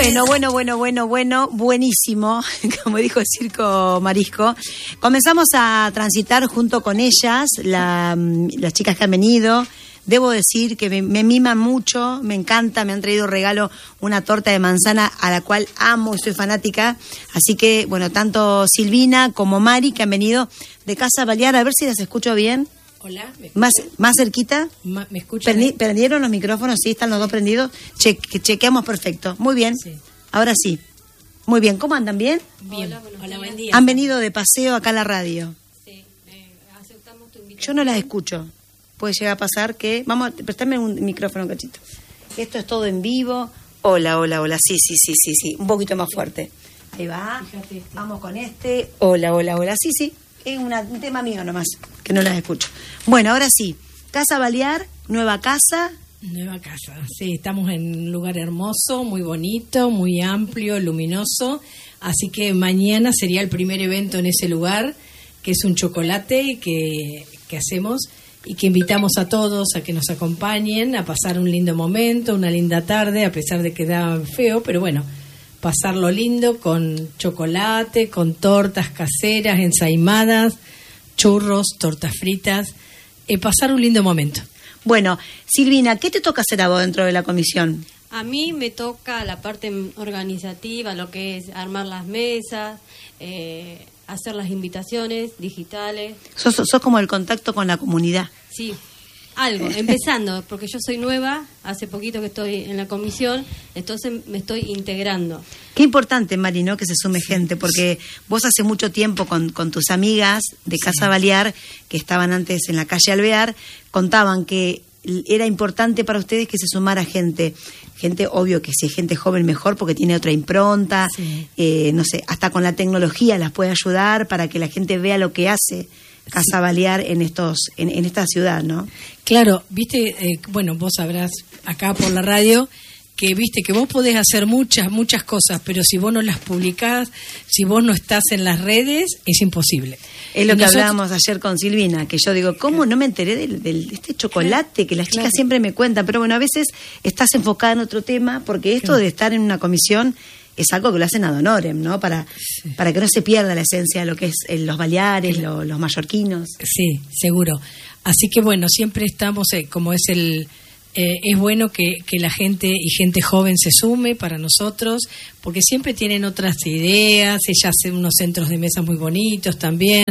Bueno, buenísimo, como dijo el Circo Marisco. Comenzamos a transitar junto con ellas, las chicas que han venido. Debo decir que me miman mucho, me encanta, me han traído regalo una torta de manzana a la cual amo y soy fanática. Así que, bueno, tanto Silvina como Mari que han venido de Casa Balear, a ver si las escucho bien. Hola, ¿me más cerquita. ¿Me escuchan? ¿Prendieron los micrófonos? Sí, están los dos prendidos. Chequeamos perfecto. Muy bien. Sí. Ahora sí. Muy bien. ¿Cómo andan? ¿Bien? Bien. Hola, buen día. ¿Han venido de paseo acá a la radio? Sí. Aceptamos tu invitación. Yo no las escucho. Puede llegar a pasar que... Vamos, préstame un micrófono, cachito. Esto es todo en vivo. Hola. Sí. Un poquito más fuerte. Ahí va. Fíjate este. Vamos con este. Hola. Sí. Es un tema mío nomás, que no las escucho. Bueno, ahora sí. Casa Balear, nueva casa. Nueva casa, sí. Estamos en un lugar hermoso, muy bonito, muy amplio, luminoso. Así que mañana sería el primer evento en ese lugar, que es un chocolate que hacemos y que invitamos a todos a que nos acompañen, a pasar un lindo momento, una linda tarde, a pesar de que da feo, pero bueno, pasarlo lindo con chocolate, con tortas caseras, ensaimadas, churros, tortas fritas, pasar un lindo momento. Bueno, Silvina, ¿qué te toca hacer a vos dentro de la comisión? A mí me toca la parte organizativa, lo que es armar las mesas, hacer las invitaciones digitales. Sos como el contacto con la comunidad. Sí. Algo, empezando, porque yo soy nueva, hace poquito que estoy en la comisión, entonces me estoy integrando. Qué importante, Mari, ¿no? Que se sume gente, porque vos hace mucho tiempo con tus amigas de Casa Balear, que estaban antes en la calle Alvear, contaban que era importante para ustedes que se sumara gente, obvio que si es gente joven mejor, porque tiene otra impronta, no sé, hasta con la tecnología las puede ayudar para que la gente vea lo que hace Casa Balear en esta ciudad, ¿no? Claro, viste, bueno, vos sabrás acá por la radio que viste que vos podés hacer muchas cosas, pero si vos no las publicás, si vos no estás en las redes, es imposible. Es lo que hablábamos ayer con Silvina, que yo digo, ¿cómo no me enteré de este chocolate que las chicas siempre me cuentan? Pero bueno, a veces estás enfocada en otro tema, porque esto de estar en una comisión es algo que lo hacen ad honorem, ¿no? Para que no se pierda la esencia de lo que es los baleares, los mallorquinos. Sí, seguro. Así que bueno, siempre estamos, como es es bueno que la gente y gente joven se sume para nosotros, porque siempre tienen otras ideas, ellas hacen unos centros de mesa muy bonitos también.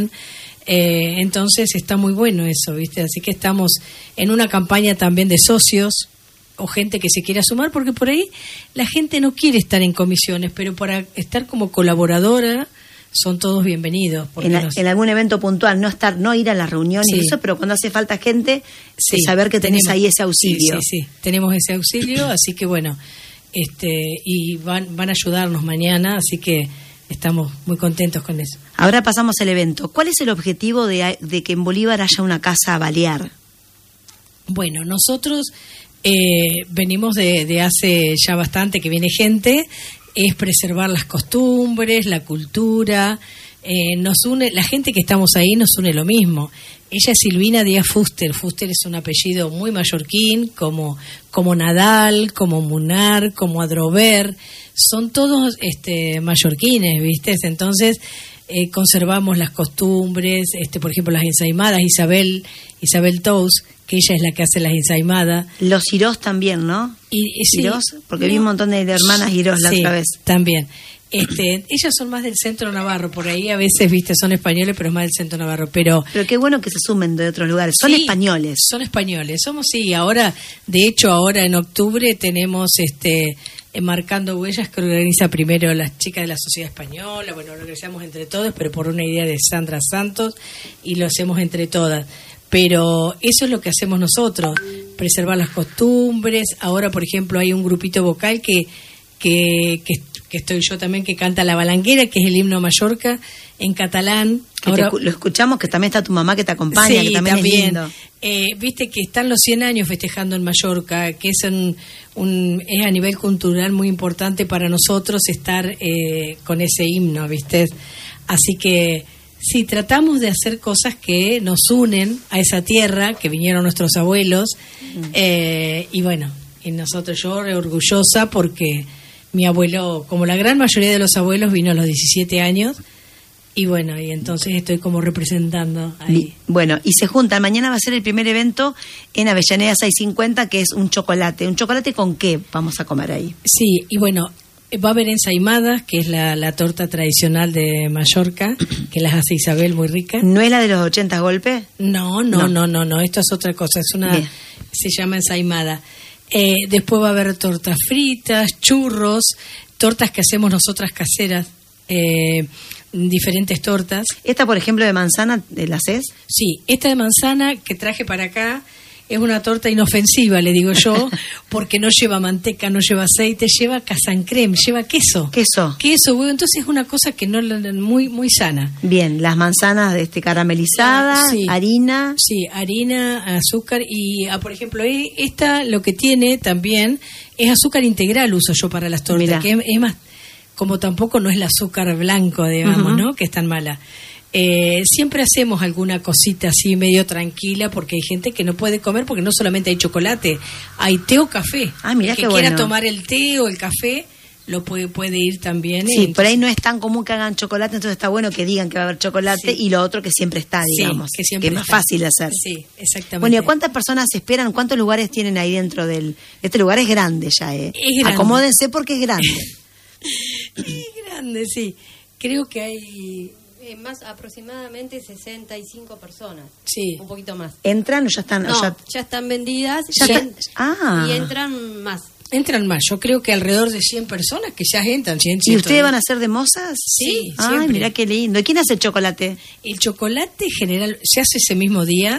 Entonces está muy bueno eso, ¿viste? Así que estamos en una campaña también de socios o gente que se quiera sumar, porque por ahí la gente no quiere estar en comisiones, pero para estar como colaboradora son todos bienvenidos. En algún evento puntual, no ir a las reuniones y eso, pero cuando hace falta gente, saber que tenés ahí ese auxilio. Sí, tenemos ese auxilio, así que bueno, y van a ayudarnos mañana, así que estamos muy contentos con eso. Ahora pasamos al evento. ¿Cuál es el objetivo de que en Bolívar haya una casa Balear? Bueno, nosotros venimos de hace ya bastante que viene gente, es preservar las costumbres, la cultura, nos une, la gente que estamos ahí nos une lo mismo. Ella es Silvina Díaz Fuster. Fuster es un apellido muy mallorquín, como Nadal, como Munar, como Adrover, son todos mallorquines, ¿viste? Entonces conservamos las costumbres, por ejemplo las ensaimadas, Isabel Tous, que ella es la que hace las ensaimadas. Los Irós también, ¿no? Irós, porque vi un montón de hermanas Irós la otra vez. También. Ellas son más del centro navarro, por ahí a veces, viste, son españoles, pero es más del centro navarro. Pero qué bueno que se sumen de otros lugares. Son españoles. Son españoles. Somos, ahora, de hecho, ahora en octubre tenemos Marcando Huellas, que organiza primero las chicas de la Sociedad Española. Bueno, lo organizamos entre todos, pero por una idea de Sandra Santos, y lo hacemos entre todas. Pero eso es lo que hacemos nosotros, preservar las costumbres. Ahora, por ejemplo, hay un grupito vocal que estoy yo también, que canta La Balanguera, que es el himno a Mallorca en catalán. Ahora, lo escuchamos, que también está tu mamá que te acompaña, que también es lindo. Viste que están los 100 años festejando en Mallorca, que es es a nivel cultural muy importante para nosotros estar con ese himno, ¿viste? Así que sí, tratamos de hacer cosas que nos unen a esa tierra, que vinieron nuestros abuelos, y bueno, y nosotros, yo orgullosa porque Mi abuelo, como la gran mayoría de los abuelos, vino a los 17 años. Y bueno, y entonces estoy como representando ahí. Bueno, y se juntan. Mañana va a ser el primer evento en Avellaneda 650, que es un chocolate. ¿Un chocolate con qué vamos a comer ahí? Sí, y bueno, va a haber ensaimadas, que es la torta tradicional de Mallorca, que las hace Isabel, muy rica. ¿No es la de los 80 golpes? No, esto es otra cosa, se llama ensaimada. Después va a haber tortas fritas, churros, tortas que hacemos nosotras caseras, diferentes tortas. ¿Esta, por ejemplo, de manzana, la haces? Sí, esta de manzana que traje para acá es una torta inofensiva, le digo yo, porque no lleva manteca, no lleva aceite, lleva casan creme, lleva queso. Queso, bueno, entonces es una cosa que no muy muy sana. Bien, las manzanas caramelizadas, sí, harina. Sí, harina, azúcar y, por ejemplo, esta lo que tiene también es azúcar integral, uso yo para las tortas, que es más, como tampoco no es el azúcar blanco, digamos, ¿no? Que es tan mala. Siempre hacemos alguna cosita así medio tranquila porque hay gente que no puede comer porque no solamente hay chocolate, hay té o café. Ah, mira, el que qué quiera bueno. tomar el té o el café lo puede ir también. Sí, por ahí no es tan común que hagan chocolate, entonces está bueno que digan que va a haber chocolate, y lo otro que siempre está, digamos, que siempre es más está. fácil de hacer. Sí, exactamente. Bueno, ¿y a cuántas personas esperan? ¿Cuántos lugares tienen ahí dentro del...? Este lugar es grande ya, Es grande. Acomódense porque es grande. Es grande, sí. Creo que hay... más aproximadamente 65 personas. Sí. Un poquito más. ¿Entran o ya están...? No, ya están vendidas y entran más. Entran más. Yo creo que alrededor de 100 personas que ya entran. 100, ¿Y ustedes van a ser de mozas? Sí, Ay, siempre. mira qué lindo. ¿Y quién hace el chocolate? El chocolate general se hace ese mismo día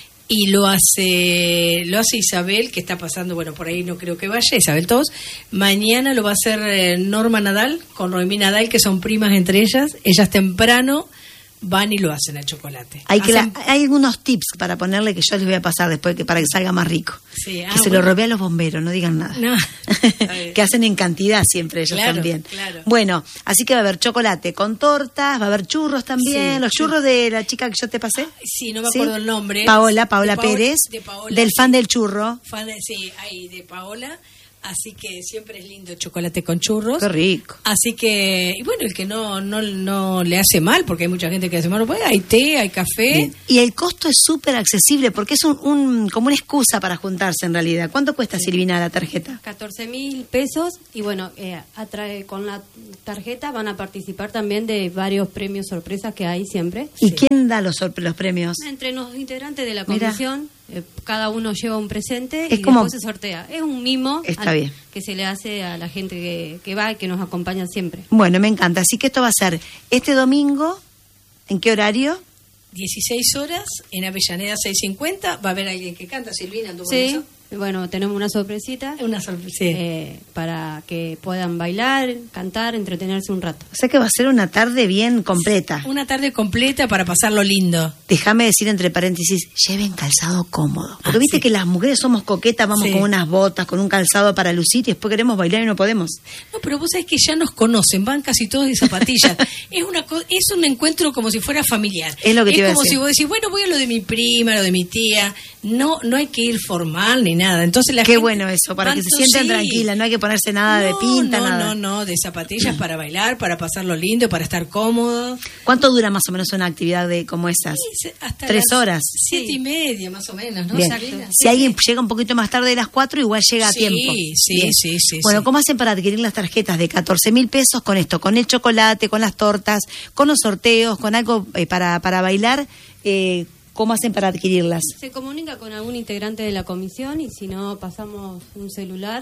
y lo hace Isabel, que está pasando, bueno, por ahí no creo que vaya, Isabel Todos. Mañana lo va a hacer Norma Nadal con Noemí Nadal, que son primas entre ellas. Ellas temprano van y lo hacen el chocolate. Hay algunos tips para ponerle que yo les voy a pasar después para que salga más rico. Sí, que se lo robé a los bomberos, no digan nada. No. Que hacen en cantidad siempre ellos también. Claro. Bueno, así que va a haber chocolate con tortas, va a haber churros también. Sí, los churros de la chica que yo te pasé. Sí, no me acuerdo el nombre. Paola Pérez, de Paola, del fan del churro. Sí, ahí de Paola. Así que siempre es lindo el chocolate con churros. Qué rico. Así que, y bueno, el que no le hace mal, porque hay mucha gente que hace mal, pues hay té, hay café. Bien. Y el costo es súper accesible, porque es como una excusa para juntarse en realidad. ¿Cuánto cuesta, Silvina, la tarjeta? 14.000 pesos y bueno, con la tarjeta van a participar también de varios premios sorpresas que hay siempre. ¿Y quién da los premios? Entre los integrantes de la comisión, cada uno lleva un presente y como... después se sortea. Es un mimo bien. Que se le hace a la gente que va y que nos acompaña siempre. Bueno, me encanta. Así que esto va a ser este domingo, ¿en qué horario? 16 horas, en Avellaneda 650. Va a haber alguien que canta, Silvina, ¿anduvo Sí. en eso? Bueno, tenemos una sorpresita. Una sorpresa. Para que puedan bailar, cantar, entretenerse un rato. O sea que va a ser una tarde bien completa. Una tarde completa para pasarlo lindo. Déjame decir entre paréntesis, lleven calzado cómodo. Porque viste que las mujeres somos coquetas, vamos con unas botas, con un calzado para lucir y después queremos bailar y no podemos. No, pero vos sabés que ya nos conocen, van casi todos de zapatillas. Es un encuentro como si fuera familiar. Es lo que te iba a como decir. si vos decís, bueno, voy a lo de mi prima, lo de mi tía. No hay que ir formal ni nada. Entonces Qué bueno eso, para que se sientan tranquilas, no hay que ponerse nada de pinta, nada. No, de zapatillas para bailar, para pasarlo lindo, para estar cómodo. ¿Cuánto dura más o menos una actividad como esas? Hasta 3 horas. 7:30 más o menos, ¿no? Bien. Si alguien llega un poquito más tarde de las 4, igual llega a tiempo. Sí. Bueno, ¿cómo hacen para adquirir las tarjetas de 14.000 pesos con esto? Con el chocolate, con las tortas, con los sorteos, con algo para bailar. ¿Cómo hacen para adquirirlas? Se comunica con algún integrante de la comisión y si no, pasamos un celular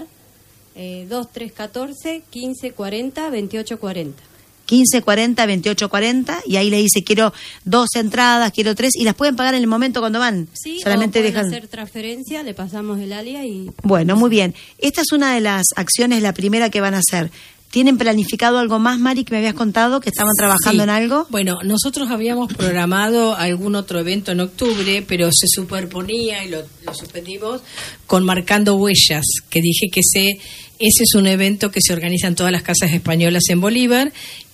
2314 1540 2840. 1540 2840 y ahí le dice quiero 2 entradas, quiero 3 y las pueden pagar en el momento cuando van. Sí, solamente o pueden dejan hacer transferencia, le pasamos el alias y... Bueno, muy bien. Esta es una de las acciones, la primera que van a hacer. ¿Tienen planificado algo más, Mari, que me habías contado, que estaban trabajando en algo? Bueno, nosotros habíamos programado algún otro evento en octubre, pero se superponía y lo suspendimos con Marcando Huellas, que dije que ese es un evento que se organiza en todas las casas españolas en Bolívar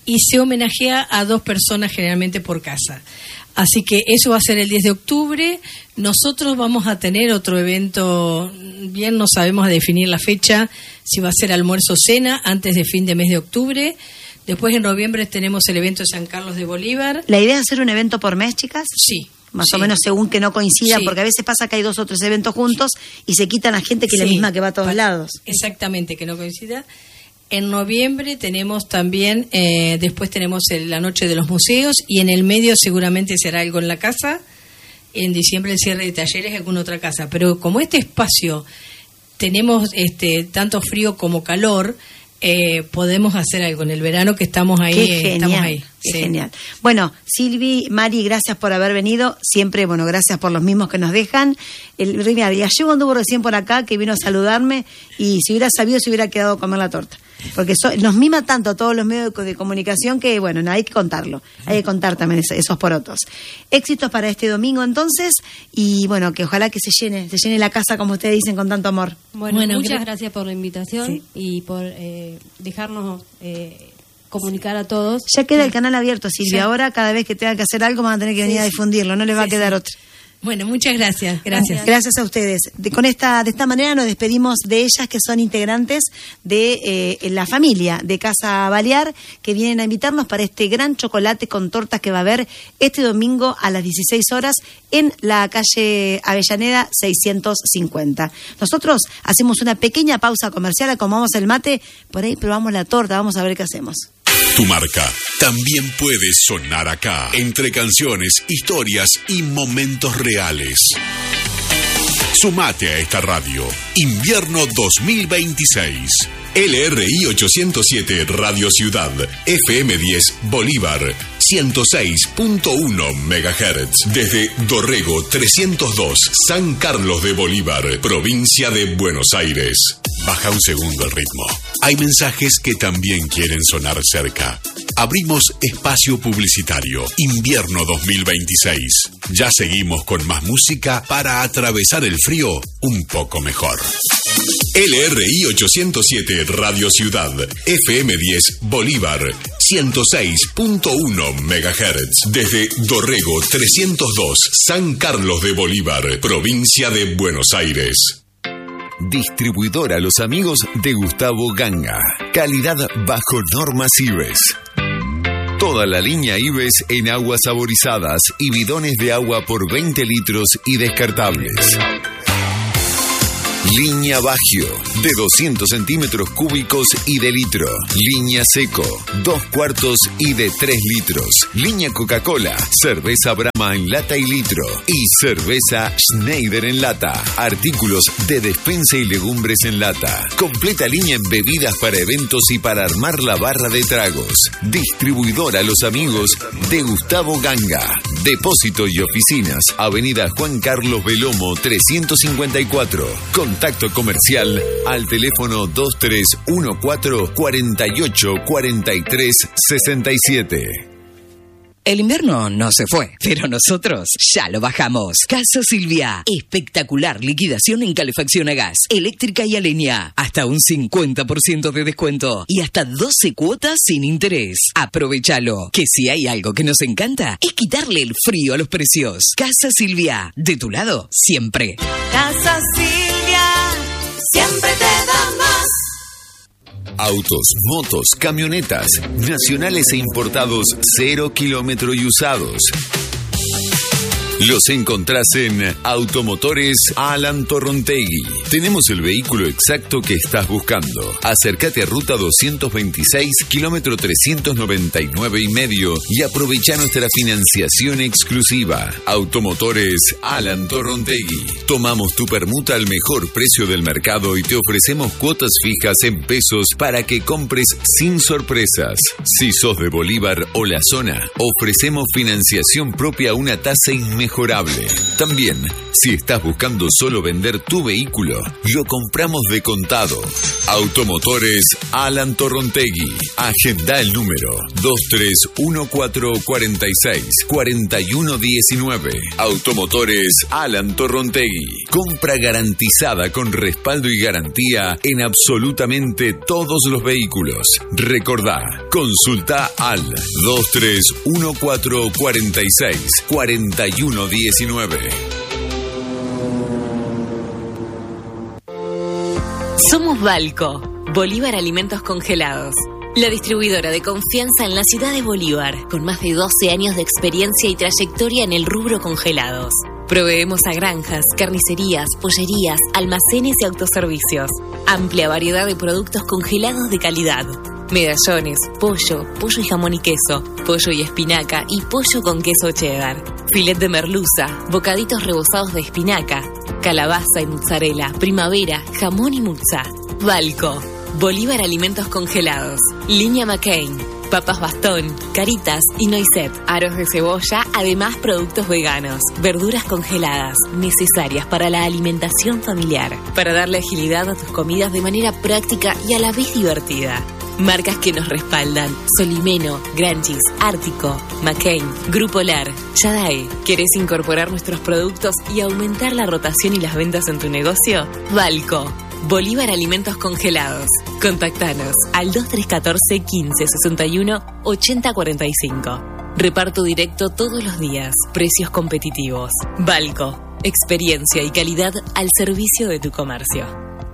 y se homenajea a 2 personas generalmente por casa. Así que eso va a ser el 10 de octubre. Nosotros vamos a tener otro evento, bien no sabemos definir la fecha, si va a ser almuerzo o cena, antes de fin de mes de octubre. Después en noviembre tenemos el evento de San Carlos de Bolívar. ¿La idea es hacer un evento por mes, chicas? Sí. Más o menos según que no coincidan, porque a veces pasa que hay 2 o 3 eventos juntos y se quitan a gente que es la misma que va a todos lados. Exactamente, que no coincida. En noviembre tenemos también, después tenemos la noche de los museos, y en el medio seguramente será algo en la casa. En diciembre el cierre de talleres en alguna otra casa. Pero como este espacio tenemos tanto frío como calor, podemos hacer algo en el verano, que estamos ahí. Qué genial, estamos ahí. Qué genial. Bueno, Silvi, Mari, gracias por haber venido. Siempre, gracias por los mismos que nos dejan. Gallego anduvo recién por acá, que vino a saludarme, y si hubiera sabido, se hubiera quedado a comer la torta. Porque nos mima tanto a todos los medios de comunicación que, hay que contarlo. Hay que contar también esos porotos. Éxitos para este domingo, entonces, y que ojalá que se llene la casa, como ustedes dicen, con tanto amor. Bueno, muchas gracias por la invitación y por dejarnos comunicar a todos. Ya queda el canal abierto, Silvia. Ya. Ahora, cada vez que tengan que hacer algo, van a tener que venir a difundirlo. No les va a quedar otra. Bueno, muchas gracias. Gracias a ustedes. De esta manera nos despedimos de ellas, que son integrantes de la familia de Casa Balear, que vienen a invitarnos para este gran chocolate con tortas que va a haber este domingo a las 16 horas en la calle Avellaneda 650. Nosotros hacemos una pequeña pausa comercial, acomodamos el mate, por ahí probamos la torta, vamos a ver qué hacemos. Tu marca también puede sonar acá, entre canciones, historias y momentos reales. Sumate a esta radio. Invierno 2026. LRI 807 Radio Ciudad, FM 10 Bolívar, 106.1 MHz. Desde Dorrego 302, San Carlos de Bolívar, provincia de Buenos Aires. Baja un segundo el ritmo. Hay mensajes que también quieren sonar cerca. Abrimos espacio publicitario. Invierno 2026. Ya seguimos con más música para atravesar el frío un poco mejor. LRI 807 Radio Ciudad, FM 10 Bolívar, 106.1 MHz. Desde Dorrego 302, San Carlos de Bolívar, provincia de Buenos Aires. Distribuidora Los Amigos de Gustavo Ganga. Calidad bajo normas IBES. Toda la línea IBES en aguas saborizadas y bidones de agua por 20 litros y descartables. Línea Bagio, de 200 centímetros cúbicos y de litro. Línea Seco, 2 cuartos y de 3 litros. Línea Coca-Cola, cerveza Brahma en lata y litro. Y cerveza Schneider en lata. Artículos de despensa y legumbres en lata. Completa línea en bebidas para eventos y para armar la barra de tragos. Distribuidora Los Amigos de Gustavo Ganga. Depósito y oficinas, Avenida Juan Carlos Belomo 354. Contacto comercial al teléfono 2314 48 43 67. El invierno no se fue, pero nosotros ya lo bajamos. Casa Silvia, espectacular liquidación en calefacción a gas, eléctrica y a leña. Hasta un 50% de descuento y hasta 12 cuotas sin interés. Aprovechalo, que si hay algo que nos encanta, es quitarle el frío a los precios. Casa Silvia, de tu lado, siempre. Casa Silvia, siempre te da más. Autos, motos, camionetas, nacionales e importados 0 kilómetro y usados. Los encontrás en Automotores Alan Torrontegui. Tenemos el vehículo exacto que estás buscando. Acércate a Ruta 226, kilómetro 399,5 y aprovecha nuestra financiación exclusiva. Automotores Alan Torrontegui. Tomamos tu permuta al mejor precio del mercado y te ofrecemos cuotas fijas en pesos para que compres sin sorpresas. Si sos de Bolívar o la zona, ofrecemos financiación propia a una tasa inmediata inmejorable. También, si estás buscando solo vender tu vehículo, lo compramos de contado. Automotores Alan Torrontegui. Agenda el número 2314464119. Automotores Alan Torrontegui. Compra garantizada con respaldo y garantía en absolutamente todos los vehículos. Recordá, consulta al 2314464119. Somos Balco, Bolívar Alimentos Congelados, la distribuidora de confianza en la ciudad de Bolívar, con más de 12 años de experiencia y trayectoria en el rubro congelados. Proveemos a granjas, carnicerías, pollerías, almacenes y autoservicios. Amplia variedad de productos congelados de calidad. Medallones, pollo y jamón y queso, pollo y espinaca y pollo con queso cheddar. Filet de merluza, bocaditos rebozados de espinaca, calabaza y mozzarella, primavera, jamón y muzza. Balco, Bolívar Alimentos Congelados, Línea McCain, papas bastón, caritas y noisette, aros de cebolla, además productos veganos, verduras congeladas, necesarias para la alimentación familiar, para darle agilidad a tus comidas de manera práctica y a la vez divertida. Marcas que nos respaldan: Solimeno, Granchis, Ártico, McCain, Grupo Lar, Yadae. ¿Querés incorporar nuestros productos y aumentar la rotación y las ventas en tu negocio? Balco, Bolívar Alimentos Congelados. Contactanos al 2314 15 61 80 45. Reparto directo todos los días. Precios competitivos. Balco, experiencia y calidad al servicio de tu comercio.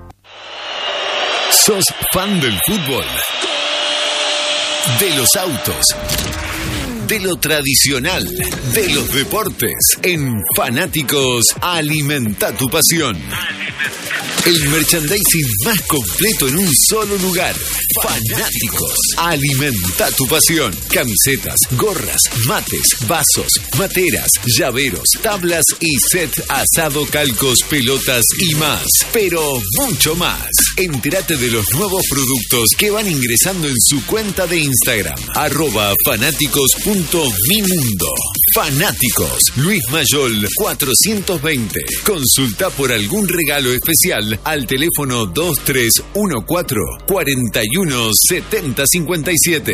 ¿Sos fan del fútbol? De los autos, de lo tradicional, de los deportes. En Fanáticos, alimenta tu pasión. El merchandising más completo en un solo lugar. Fanáticos, alimenta tu pasión. Camisetas, gorras, mates, vasos, materas, llaveros, tablas y set asado, calcos, pelotas y más. Pero mucho más. Entérate de los nuevos productos que van ingresando en su cuenta de Instagram, @fanáticos.mimundo. Fanáticos, Luis Mayol 420. Consulta por algún regalo especial al teléfono 2314 41 70 57.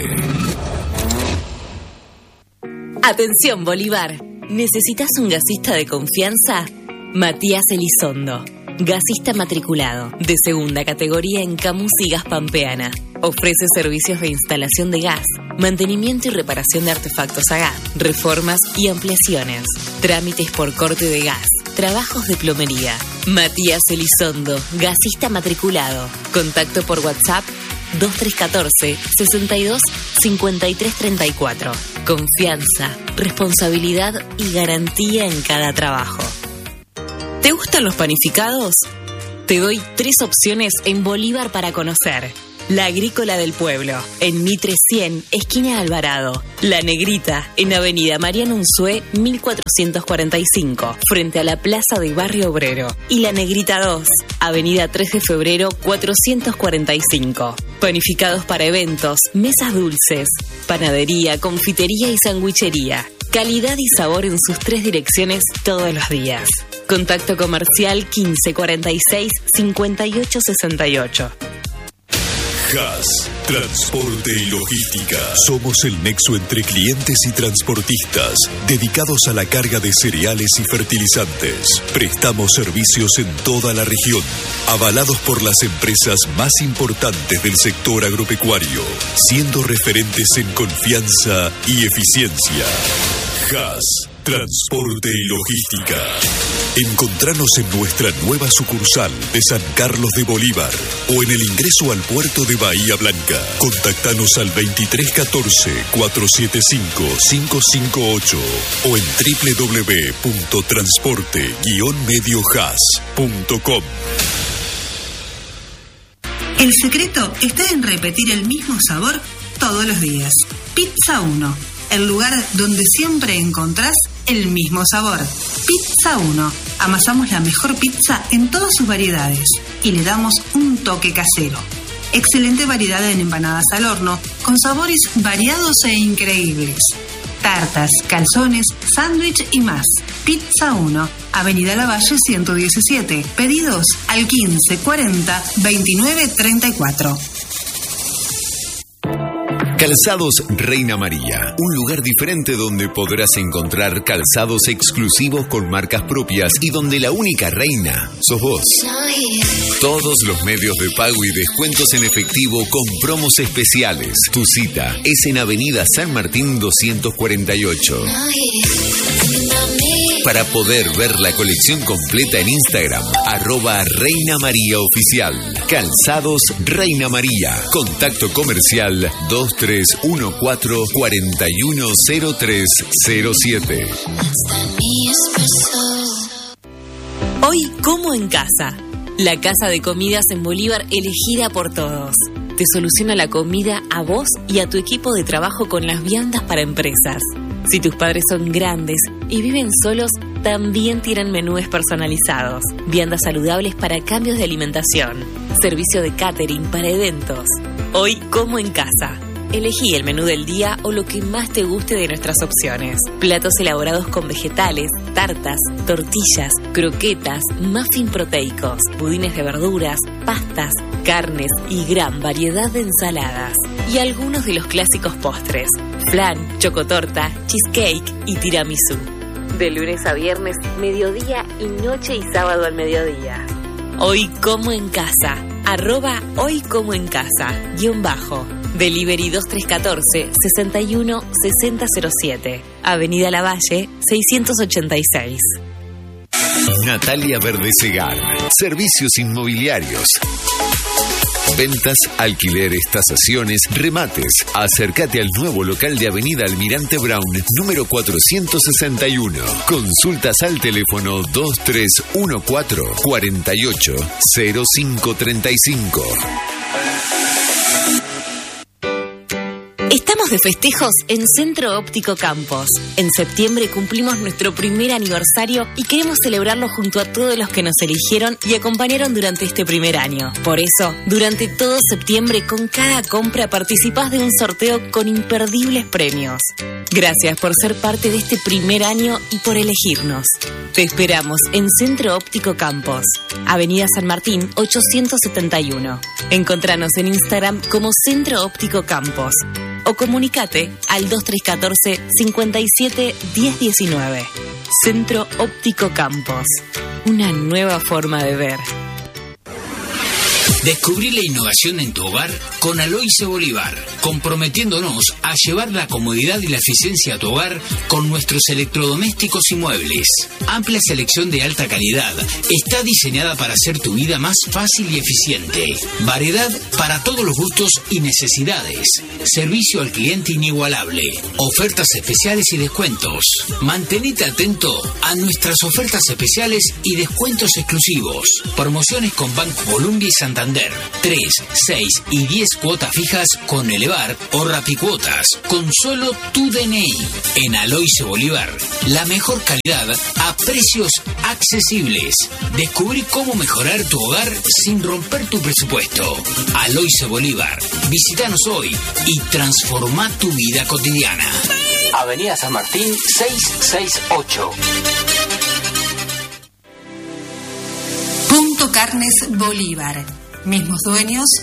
Atención Bolívar, ¿necesitas un gasista de confianza? Matías Elizondo, gasista matriculado, de segunda categoría en Camus y Gas Pampeana. Ofrece servicios de instalación de gas, mantenimiento y reparación de artefactos a gas, reformas y ampliaciones, trámites por corte de gas, trabajos de plomería. Matías Elizondo, gasista matriculado. Contacto por WhatsApp 2314 62 53 34. Confianza, responsabilidad y garantía en cada trabajo. ¿Te gustan los panificados? Te doy 3 opciones en Bolívar para conocer. La Agrícola del Pueblo, en Mitre 100, esquina Alvarado. La Negrita, en Avenida Mariano Unzué, 1445, frente a la Plaza de Barrio Obrero. Y La Negrita 2, Avenida 3 de Febrero, 445. Panificados para eventos, mesas dulces, panadería, confitería y sandwichería. Calidad y sabor en sus 3 direcciones todos los días. Contacto comercial 1546 5868. Haas, Transporte y Logística. Somos el nexo entre clientes y transportistas, dedicados a la carga de cereales y fertilizantes. Prestamos servicios en toda la región, avalados por las empresas más importantes del sector agropecuario, siendo referentes en confianza y eficiencia. Haas, Transporte y Logística. Encontranos en nuestra nueva sucursal de San Carlos de Bolívar o en el ingreso al puerto de Bahía Blanca. Contactanos al 2314-475-558 o en www.transporte-mediohaas.com. El secreto está en repetir el mismo sabor todos los días. Pizza 1, el lugar donde siempre encontrás el mismo sabor. Pizza 1. Amasamos la mejor pizza en todas sus variedades y le damos un toque casero. Excelente variedad en empanadas al horno con sabores variados e increíbles. Tartas, calzones, sándwich y más. Pizza 1, Avenida Lavalle 117. Pedidos al 1540 2934. Calzados Reina María, un lugar diferente donde podrás encontrar calzados exclusivos con marcas propias y donde la única reina sos vos. Todos los medios de pago y descuentos en efectivo con promos especiales. Tu cita es en Avenida San Martín 248. Para poder ver la colección completa en Instagram, @Reina María Oficial. Calzados Reina María. Contacto comercial 2314 410307. Hoy como en casa. La casa de comidas en Bolívar elegida por todos. Te soluciona la comida a vos y a tu equipo de trabajo con las viandas para empresas. Si tus padres son grandes y viven solos, también tienen menúes personalizados, viandas saludables para cambios de alimentación, servicio de catering para eventos. Hoy como en casa. Elegí el menú del día o lo que más te guste de nuestras opciones. Platos elaborados con vegetales, tartas, tortillas, croquetas, muffin proteicos, budines de verduras, pastas, carnes y gran variedad de ensaladas. Y algunos de los clásicos postres: flan, chocotorta, cheesecake y tiramisú. De lunes a viernes, mediodía y noche y sábado al mediodía. Hoy como en casa. @Hoy como en casa. _ Delivery 2314 61 6007. Avenida Lavalle 686. Natalia Verdesegar. Servicios inmobiliarios. Ventas, alquileres, tasaciones, remates. Acércate al nuevo local de Avenida Almirante Brown, número 461. Consultas al teléfono 2314 48 0535. Estamos de festejos en Centro Óptico Campos. En septiembre cumplimos nuestro primer aniversario y queremos celebrarlo junto a todos los que nos eligieron y acompañaron durante este primer año. Por eso, durante todo septiembre, con cada compra participás de un sorteo con imperdibles premios. Gracias por ser parte de este primer año y por elegirnos. Te esperamos en Centro Óptico Campos, Avenida San Martín 871. Encontranos en Instagram como Centro Óptico Campos o comunicate al 2314 57 1019. Centro Óptico Campos, una nueva forma de ver. Descubrí la innovación en tu hogar con Aloyce Bolívar, comprometiéndonos a llevar la comodidad y la eficiencia a tu hogar con nuestros electrodomésticos y muebles. Amplia selección de alta calidad está diseñada para hacer tu vida más fácil y eficiente. Variedad para todos los gustos y necesidades. Servicio al cliente inigualable. Ofertas especiales y descuentos. Mantenete atento a nuestras ofertas especiales y descuentos exclusivos. Promociones con Banco Colombia y Santander. 3, 6 y 10 cuotas fijas con Elevar o Rapicuotas con solo tu DNI. En Aloyce Bolívar, la mejor calidad a precios accesibles. Descubrí cómo mejorar tu hogar sin romper tu presupuesto. Aloyce Bolívar. Visítanos hoy y transforma tu vida cotidiana. Avenida San Martín 668. Punto Carnes Bolívar. Mismos dueños,